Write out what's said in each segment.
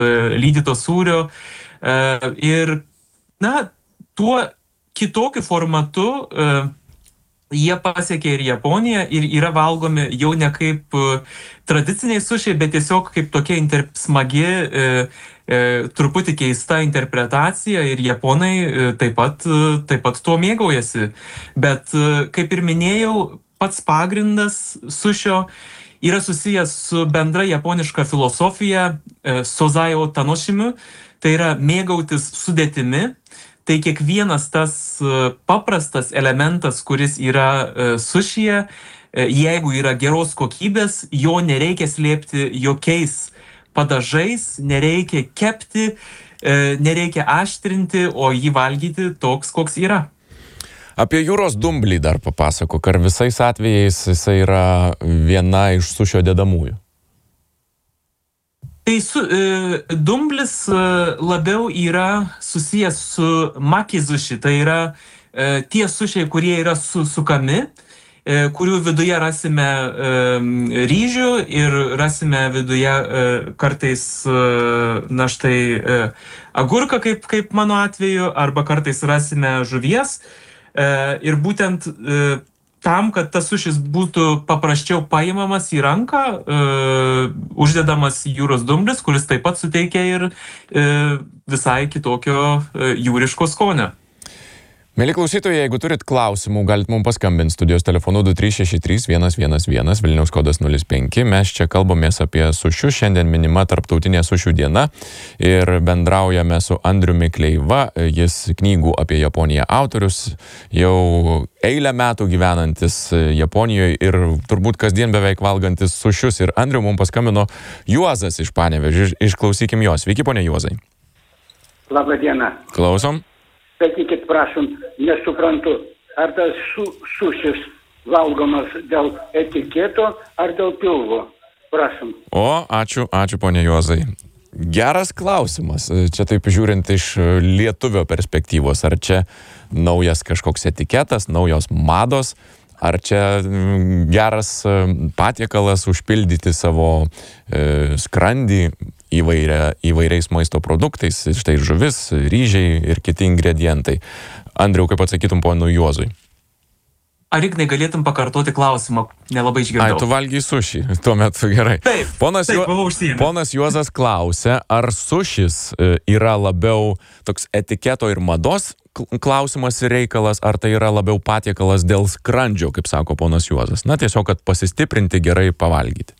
lydyto sūrio. Ir, na, tuo kitokiu formatu jie pasiekė ir Japoniją ir yra valgomi jau ne kaip tradiciniai sušiai, bet tiesiog kaip tokia smagi, truputį keista interpretacija ir japonai taip pat tuo mėgaujasi. Bet, kaip ir minėjau, pats pagrindas sušio yra susijęs su bendra japoniška filosofija sozai o tanoshimu, tai yra mėgautis sudėtimi. Tai kiekvienas tas paprastas elementas, kuris yra sušyje, jeigu yra geros kokybės, jo nereikia slėpti jokiais padažais, nereikia kepti, nereikia aštrinti, o jį valgyti toks, koks yra. Apie jūros dumblį dar papasakok, ar visais atvejais jisai yra viena iš sušio dedamųjų? Tai dumblis labiau yra susijęs su makizuši, tai yra tie sušiai, kurie yra sukami, kurių viduje rasime ryžių ir rasime viduje kartais, na štai, agurką, kaip mano atveju, arba kartais rasime žuvies. Ir būtent tam, kad tas sušis būtų paprasčiau paimamas į ranką, uždedamas jūros dumblis, kuris taip pat suteikia ir visai kitokio jūriško skonio. Mėly klausytojai, jeigu turit klausimų, galit mums paskambinti studijos telefonu 2363 111, Vilniaus kodas 05. Mes čia kalbamės apie sušius, šiandien minima Tarptautinė sušių diena ir bendraujame su Andriumi Kleiva, jis knygų apie Japoniją autorius, jau eilę metų gyvenantis Japonijoje ir turbūt kasdien beveik valgantis sušius. Ir Andriu mums paskambino Juozas iš Panevėžio, išklausykim jos. Sveiki, ponia Juozai. Labą dieną. Klausom. Sakykit, prašom, nesuprantu, ar tas sušis valgomas dėl etiketo ar dėl pilvo? Prašom. O, ačiū, ponia Juozai. Geras klausimas. Čia taip žiūrint iš lietuvio perspektyvos. Ar čia naujas kažkoks etiketas, naujos mados, ar čia geras patiekalas užpildyti savo skrandį įvairiais maisto produktais, štai žuvis, ryžiai ir kiti ingredientai. Andriau, kaip atsakytum ponui Juozui? Ar Ignai galėtum pakartoti klausimą? Nelabai išgirdau. Tu valgiai sušį, tuomet gerai. Taip, buvau užsiėmęs. Ponas Juozas klausė, ar sušis yra labiau toks etiketo ir mados klausimas ir reikalas, ar tai yra labiau patiekalas dėl skrandžio, kaip sako ponas Juozas. Na, tiesiog, kad pasistiprinti, gerai pavalgyti.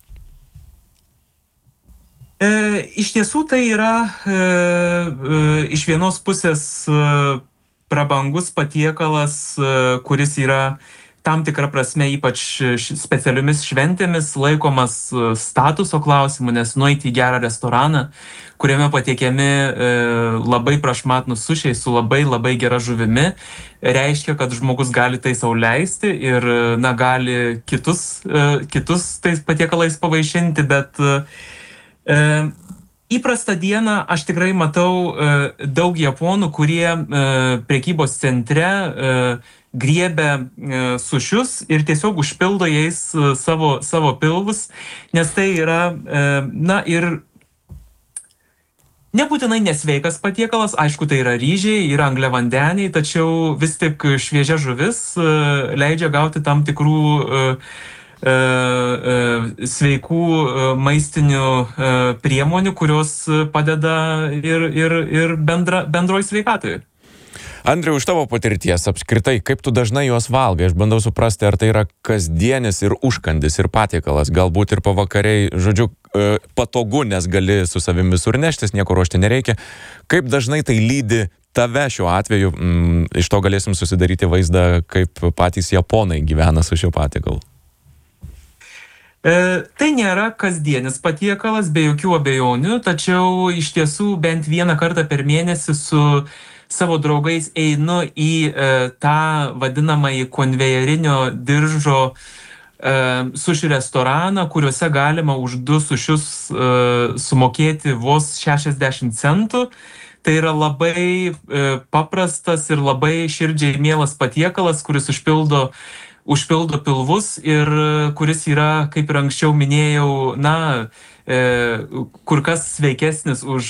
Iš tiesų tai yra iš vienos pusės prabangus patiekalas, kuris yra tam tikra prasme ypač specialiomis šventėmis laikomas statuso klausimu, nes nueiti į gerą restoraną, kuriame patiekiami labai prašmatnūs sušiai su labai gera žuvimi, reiškia, kad žmogus gali tai sau leisti ir gali kitus tais patiekalais pavaišinti, bet įprastą dieną aš tikrai matau daug japonų, kurie prekybos centre griebia sušius ir tiesiog užpildo jais savo pilvus, nes tai yra, ir nebūtinai nesveikas patiekalas, aišku, tai yra ryžiai, yra angliavandeniai, tačiau vis tik šviežia žuvis leidžia gauti tam tikrų sveikų maistinių priemonių, kurios padeda ir bendroj sveikatoje. Andriau, iš tavo patirties apskritai, kaip tu dažnai juos valgai? Aš bandau suprasti, ar tai yra kasdienis ir užkandis ir patiekalas, galbūt ir pavakariai, žodžiu, patogu, nes gali su savimi visur neštis, nieko ruošti nereikia. Kaip dažnai tai lydi tave šiuo atveju? Iš to galėsim susidaryti vaizdą, kaip patys japonai gyvena su šiuo patiekalu. Tai nėra kasdienis patiekalas, be jokių abejonių, tačiau iš tiesų bent vieną kartą per mėnesį su savo draugais einu į tą vadinamąjį konvejerinio diržo sušių restoraną, kuriuose galima už 2 sušius sumokėti vos 60 centų. Tai yra labai paprastas ir labai širdžiai mielas patiekalas, kuris užpildo pilvus ir kuris yra, kaip ir anksčiau minėjau, kur kas sveikesnis už